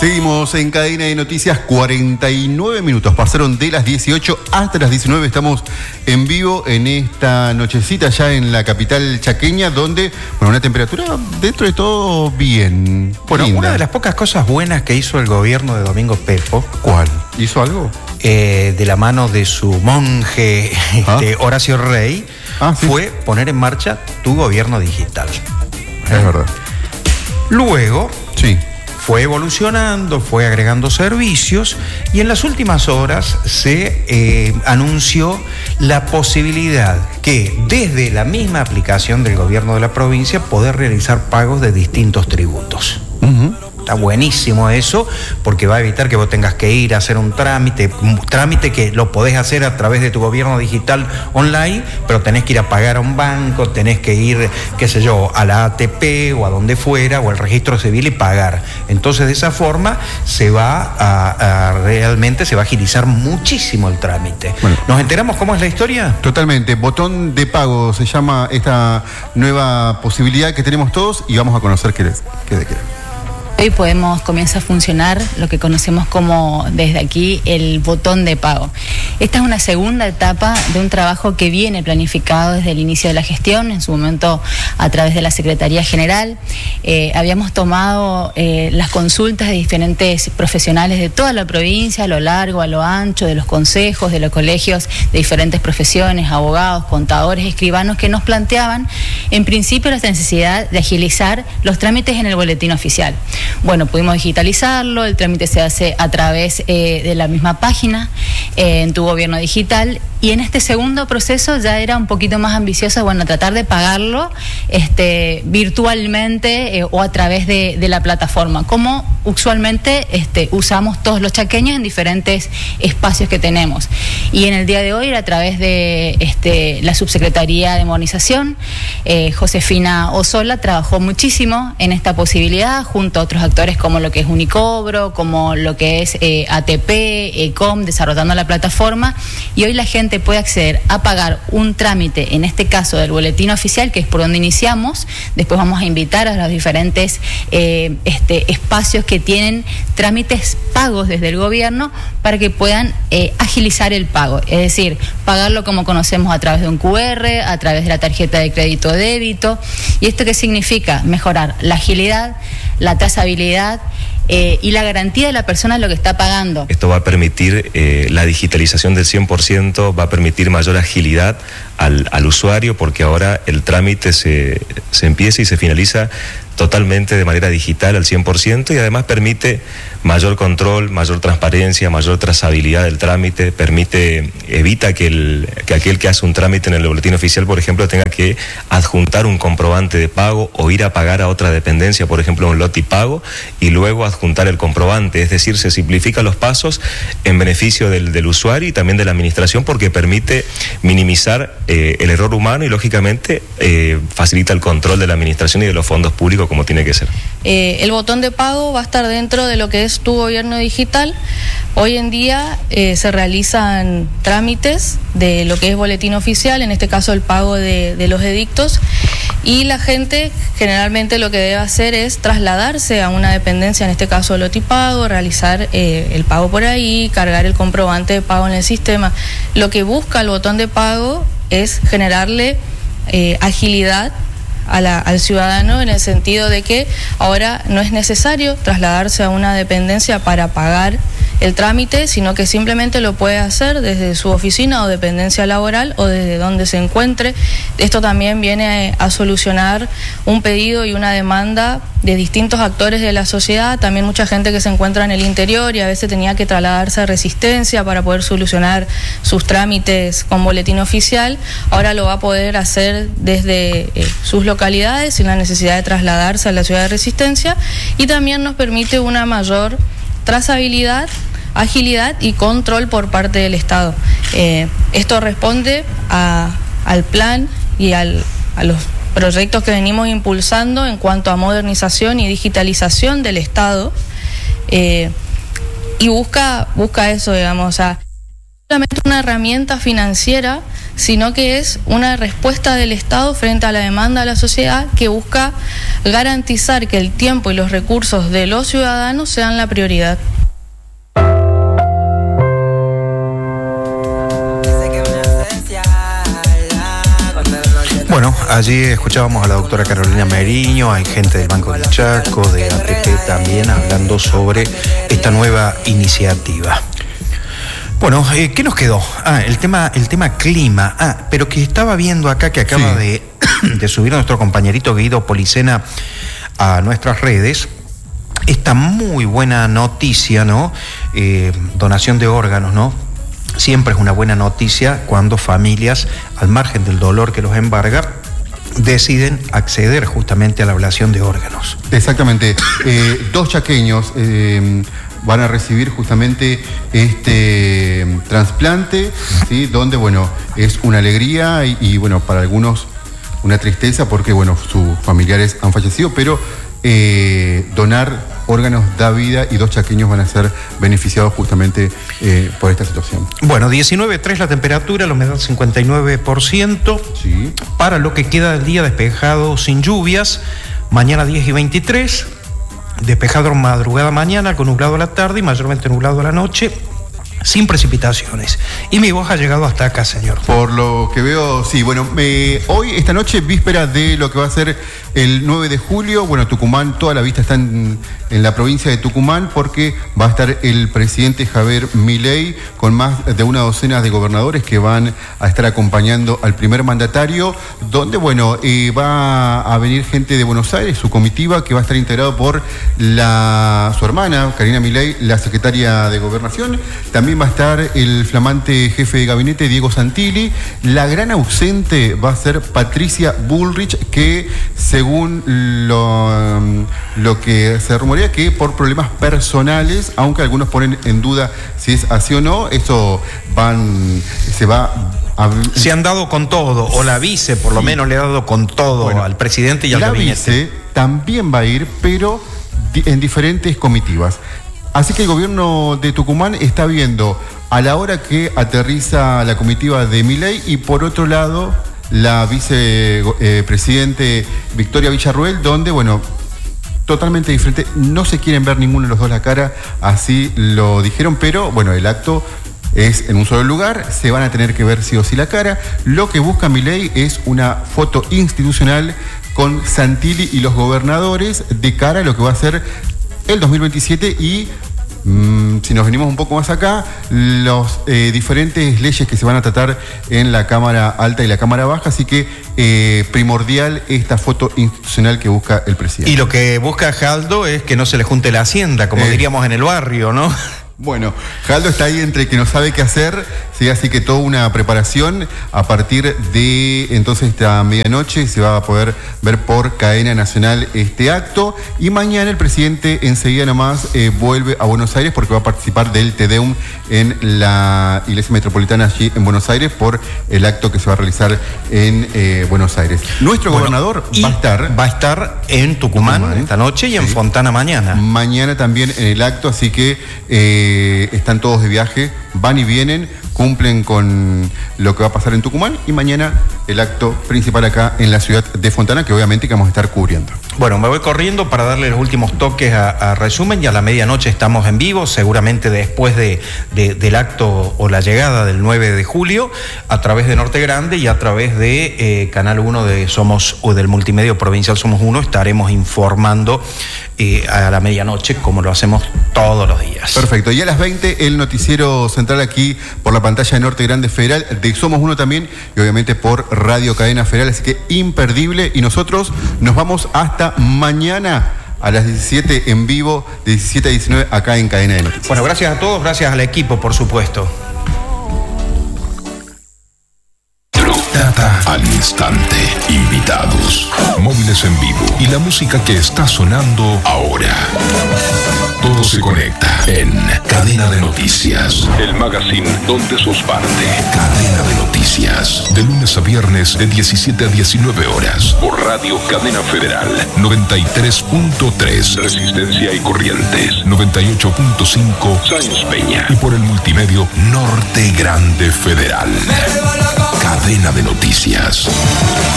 Seguimos en Cadena de Noticias, 49 minutos. Pasaron de las 18 hasta las 19. Estamos en vivo en esta nochecita ya en la capital chaqueña, donde, bueno, una temperatura dentro de todo bien. Bueno, linda. una de las pocas cosas buenas que hizo el gobierno de Domingo Pepo. ¿Cuál? ¿Hizo algo? De la mano de su monje Horacio Rey, sí. Fue poner en marcha Tu Gobierno Digital. Es verdad. Luego, sí, fue evolucionando, fue agregando servicios y en las últimas horas se anunció la posibilidad que desde la misma aplicación del gobierno de la provincia poder realizar pagos de distintos tributos. Está buenísimo eso, porque va a evitar que vos tengas que ir a hacer un trámite que lo podés hacer a través de Tu Gobierno Digital online, pero tenés que ir a pagar a un banco, tenés que ir, qué sé yo, a la ATP o a donde fuera, o al registro civil y pagar. Entonces, de esa forma realmente se va a agilizar muchísimo el trámite. Bueno, ¿nos enteramos cómo es la historia? Totalmente. Botón de pago se llama esta nueva posibilidad que tenemos todos y vamos a conocer qué es. Hoy comienza a funcionar lo que conocemos como desde aquí el botón de pago. Esta es una segunda etapa de un trabajo que viene planificado desde el inicio de la gestión, en su momento a través de la Secretaría General. Habíamos tomado las consultas de diferentes profesionales de toda la provincia, a lo largo, a lo ancho, de los consejos, de los colegios de diferentes profesiones, abogados, contadores, escribanos, que nos planteaban en principio la necesidad de agilizar los trámites en el boletín oficial. Bueno, pudimos digitalizarlo, el trámite se hace a través de la misma página, en Tu Gobierno Digital, y en este segundo proceso ya era un poquito más ambicioso, bueno, tratar de pagarlo virtualmente o a través de la plataforma, como usualmente usamos todos los chaqueños en diferentes espacios que tenemos. Y en el día de hoy, a través de la Subsecretaría de Modernización, Josefina Osola trabajó muchísimo en esta posibilidad, junto a otros actores como lo que es Unicobro, como lo que es ATP, ECOM, desarrollando la plataforma, y hoy la gente puede acceder a pagar un trámite, en este caso del boletín oficial, que es por donde iniciamos. Después vamos a invitar a los diferentes espacios que tienen trámites pagos desde el gobierno para que puedan agilizar el pago, es decir, pagarlo como conocemos a través de un QR, a través de la tarjeta de crédito o débito. ¿Y esto qué significa? Mejorar la agilidad, la trazabilidad y la garantía de la persona lo que está pagando. Esto va a permitir la digitalización del 100%, va a permitir mayor agilidad al usuario, porque ahora el trámite se empieza y se finaliza totalmente de manera digital al 100%, y además permite mayor control, mayor transparencia, mayor trazabilidad del trámite, evita que aquel que hace un trámite en el boletín oficial, por ejemplo, tenga que adjuntar un comprobante de pago o ir a pagar a otra dependencia, por ejemplo, un lotipago, y luego adjuntar el comprobante. Es decir, se simplifican los pasos en beneficio del usuario y también de la administración, porque permite minimizar el error humano y, lógicamente, facilita el control de la administración y de los fondos públicos como tiene que ser. El botón de pago va a estar dentro de lo que es Tu Gobierno Digital. Hoy en día se realizan trámites de lo que es boletín oficial, en este caso el pago de los edictos, y la gente generalmente lo que debe hacer es trasladarse a una dependencia, en este caso Lotipago, realizar el pago por ahí, cargar el comprobante de pago en el sistema. Lo que busca el botón de pago es generarle agilidad al ciudadano, en el sentido de que ahora no es necesario trasladarse a una dependencia para pagar el trámite, sino que simplemente lo puede hacer desde su oficina o dependencia laboral o desde donde se encuentre. Esto también viene a solucionar un pedido y una demanda de distintos actores de la sociedad, también mucha gente que se encuentra en el interior y a veces tenía que trasladarse a Resistencia para poder solucionar sus trámites con boletín oficial. Ahora lo va a poder hacer desde sus localidades sin la necesidad de trasladarse a la ciudad de Resistencia, y también nos permite una mayor trazabilidad, agilidad y control por parte del Estado. Esto responde al plan y a los proyectos que venimos impulsando en cuanto a modernización y digitalización del Estado, y busca eso, digamos, solamente una herramienta financiera, sino que es una respuesta del Estado frente a la demanda de la sociedad que busca garantizar que el tiempo y los recursos de los ciudadanos sean la prioridad. Bueno, allí escuchábamos a la doctora Carolina Meriño, hay gente del Banco del Chaco, de ATP también, hablando sobre esta nueva iniciativa. Bueno, ¿qué nos quedó? El tema clima. Pero que estaba viendo acá que acaba de subir nuestro compañerito Guido Policena a nuestras redes esta muy buena noticia, ¿no? Donación de órganos, ¿no? Siempre es una buena noticia cuando familias, al margen del dolor que los embarga, deciden acceder justamente a la ablación de órganos. Exactamente. 2 chaqueños van a recibir justamente este trasplante, ¿sí? Donde, bueno, es una alegría y bueno, para algunos una tristeza porque, bueno, sus familiares han fallecido, pero donar órganos da vida y 2 chaqueños van a ser beneficiados justamente por esta situación. Bueno, 19.3 la temperatura, la humedad 59%. Sí. Para lo que queda del día, despejado sin lluvias. Mañana 10 y 23. Despejado madrugada mañana, con nublado a la tarde y mayormente nublado a la noche, sin precipitaciones. Y mi voz ha llegado hasta acá, señor. Por lo que veo, sí. Bueno, hoy, esta noche, víspera de lo que va a ser el 9 de julio, bueno, Tucumán, toda la vista está en la provincia de Tucumán, porque va a estar el presidente Javier Milei con más de una docena de gobernadores que van a estar acompañando al primer mandatario, donde, bueno, va a venir gente de Buenos Aires, su comitiva, que va a estar integrado por su hermana, Karina Milei, la secretaria de Gobernación. También va a estar el flamante jefe de gabinete, Diego Santilli. La gran ausente va a ser Patricia Bullrich, que según lo que se rumorea, que por problemas personales, aunque algunos ponen en duda si es así o no, eso se han dado con todo, o la vice por lo menos le ha dado con todo, bueno, al presidente y al gabinete. La vice también va a ir, pero en diferentes comitivas. Así que el gobierno de Tucumán está viendo a la hora que aterriza la comitiva de Milei y por otro lado la vicepresidente Victoria Villarruel, donde, bueno, totalmente diferente, no se quieren ver ninguno de los dos la cara, así lo dijeron, pero bueno, el acto es en un solo lugar, se van a tener que ver sí o sí la cara. Lo que busca Milei es una foto institucional con Santilli y los gobernadores de cara a lo que va a ser el 2027 y si nos venimos un poco más acá, los diferentes leyes que se van a tratar en la Cámara Alta y la Cámara Baja, así que primordial esta foto institucional que busca el presidente. Y lo que busca Jaldo es que no se le junte la hacienda, como diríamos en el barrio, ¿no? Bueno, Jaldo está ahí entre que no sabe qué hacer, ¿sí? Así que toda una preparación. A partir de entonces esta medianoche se va a poder ver por cadena nacional este acto y mañana el presidente enseguida nomás vuelve a Buenos Aires porque va a participar del Te Deum en la Iglesia Metropolitana allí en Buenos Aires por el acto que se va a realizar en Buenos Aires. Nuestro gobernador va a estar en Tucumán esta noche y en Fontana mañana. Mañana también en el acto, así que están todos de viaje, van y vienen, cumplen con lo que va a pasar en Tucumán y mañana el acto principal acá en la ciudad de Fontana, que obviamente que vamos a estar cubriendo. Bueno, me voy corriendo para darle los últimos toques a resumen y a la medianoche estamos en vivo, seguramente después del acto o la llegada del 9 de julio, a través de Norte Grande y a través de Canal 1 de Somos, o del multimedio provincial Somos 1, estaremos informando a la medianoche como lo hacemos todos los días. Perfecto, y a las 20 el noticiero central aquí por la pantalla de Norte Grande Federal, de Somos 1 también, y obviamente por Radio Cadena Federal, así que imperdible, y nosotros nos vamos hasta mañana a las 17 en vivo, de 17 a 19 acá en Cadena de Noticias. Bueno, gracias a todos, gracias al equipo, por supuesto. Data. al instante. Invitados, móviles en vivo y la música que está sonando ahora. Todo se conecta en Cadena de Noticias, el magazine donde sos parte. Cadena de Noticias, de lunes a viernes de 17 a 19 horas, por Radio Cadena Federal, 93.3 Resistencia y Corrientes, 98.5 Sáenz Peña y por el multimedio Norte Grande Federal. Cadena de Noticias.